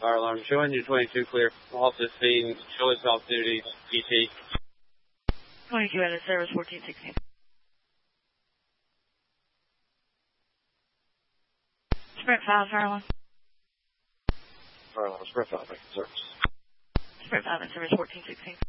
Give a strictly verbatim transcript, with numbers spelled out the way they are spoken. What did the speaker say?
Fire alarm showing you twenty-two clear. Off the scene, show us off duty, P T. twenty-two out of service, fourteen sixteen. Sprint five, fire alarm. Fire alarm, Sprint five, making service. Sprint five in service, fourteen sixteen.